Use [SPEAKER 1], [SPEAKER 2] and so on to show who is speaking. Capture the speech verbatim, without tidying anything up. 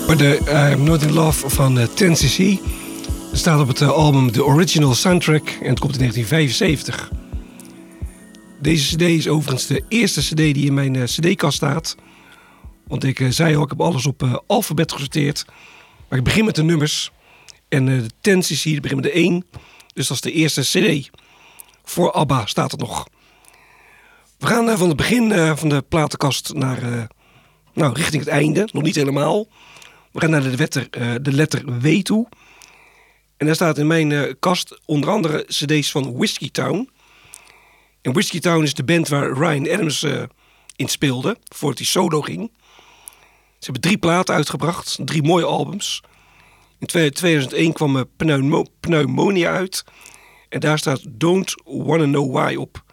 [SPEAKER 1] Maar de I'm Not In Love van uh, ten cc staat op het uh, album The Original Soundtrack en het komt in negentien vijfenzeventig. Deze cd is overigens de eerste cd die in mijn uh, cd-kast staat. Want ik uh, zei al, ik heb alles op uh, alfabet gesorteerd. Maar ik begin met de nummers. En uh, de ten cc begint met de één. Dus dat is de eerste cd. Voor ABBA staat het nog. We gaan uh, van het begin uh, van de platenkast naar, uh, nou, richting het einde. Nog niet helemaal. We gaan naar de letter, uh, de letter W toe. En daar staat in mijn uh, kast onder andere cd's van Whiskey Town. En Whiskey Town is de band waar Ryan Adams uh, in speelde, voordat hij solo ging. Ze hebben drie platen uitgebracht, drie mooie albums. In tweeduizend één kwam uh, Pneumo- Pneumonia uit. En daar staat Don't Wanna Know Why op.